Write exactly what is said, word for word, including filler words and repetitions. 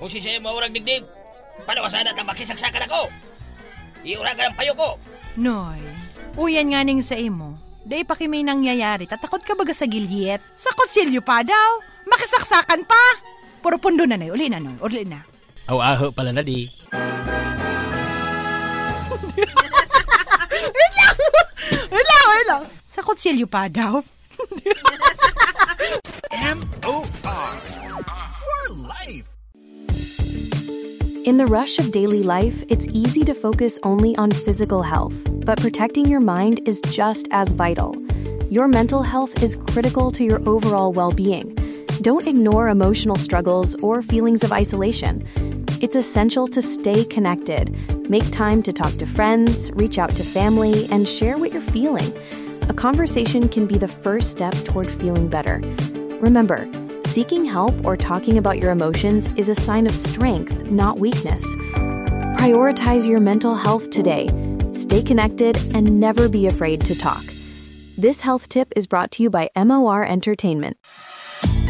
Kung si siya maurag digdig, paano ka sana makisaksakan ako? Iura ka ng payo ko. Noy, uyan nga ning sa imo. Day pa kimi nangyayari, tatakot ka baga sa gilyet. Sa kutsilyo pa daw. Makisaksakan pa. Puro pundo na, Noy. Uli na, Noy. Uli na. Aw-aho pala na di. Wait lang! Wait lang, wait lang. Sa kutsilyo pa daw. M O R for life. In the rush of daily life, it's easy to focus only on physical health, but protecting your mind is just as vital. Your mental health is critical to your overall well-being. Don't ignore emotional struggles or feelings of isolation. It's essential to stay connected. Make time to talk to friends, reach out to family, and share what you're feeling. A conversation can be the first step toward feeling better. Remember, seeking help or talking about your emotions is a sign of strength, not weakness. Prioritize your mental health today. Stay connected and never be afraid to talk. This health tip is brought to you by M O R Entertainment.